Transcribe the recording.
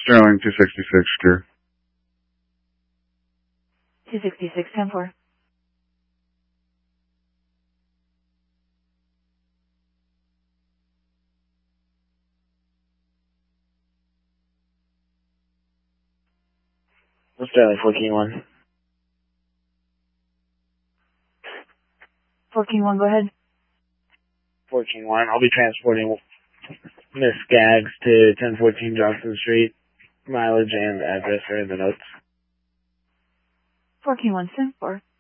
Sterling 266, clear. 266, 10-4. Sterling 14-1. 14-1, go ahead. 14-1. I'll be transporting Miss Skaggs to 1014 Johnson Street. Mileage and address are in the notes. 14-1, 10-4.